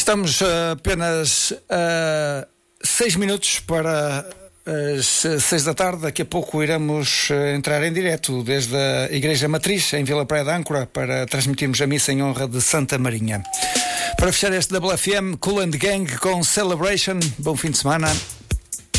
Estamos apenas a 6 minutos para as 6 da tarde. Daqui a pouco iremos entrar em direto desde a Igreja Matriz, em Vila Praia de Âncora, para transmitirmos a missa em honra de Santa Marinha. Para fechar este WFM, Kool and Gang com Celebration. Bom fim de semana.